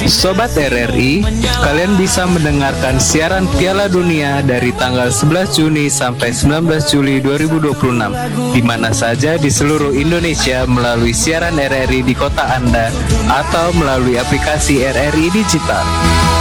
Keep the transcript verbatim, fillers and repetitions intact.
Sobat R R I, kalian bisa mendengarkan siaran Piala Dunia dari tanggal sebelas Juni sampai sembilan belas Juli dua ribu dua puluh enam di mana saja di seluruh Indonesia melalui siaran R R I di kota Anda atau melalui aplikasi R R I Digital.